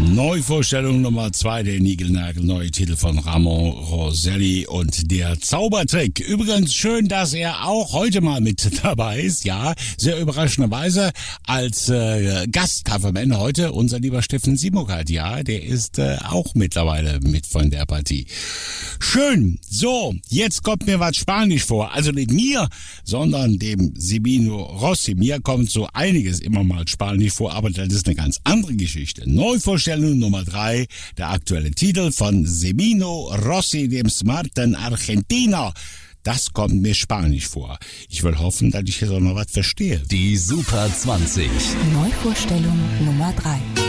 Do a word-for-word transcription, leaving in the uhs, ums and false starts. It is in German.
Neuvorstellung Nummer zwei, der niegelnagelneue Titel von Ramon Roselli und der Zaubertrick. Übrigens schön, dass er auch heute mal mit dabei ist. Ja, sehr überraschenderweise als äh, Gastcoverman heute unser lieber Steffen Simokat. Ja, der ist äh, auch mittlerweile mit von der Partie. Schön. So, jetzt kommt mir was Spanisch vor. Also nicht mir, sondern dem Semino Rossi. Mir kommt so einiges immer mal Spanisch vor, aber das ist eine ganz andere Geschichte. Neuvorstellung Nummer drei, der aktuelle Titel von Semino Rossi, dem smarten Argentiner. Das kommt mir Spanisch vor. Ich will hoffen, dass ich jetzt auch noch was verstehe. Die Super zwanzig. Neuvorstellung Nummer drei.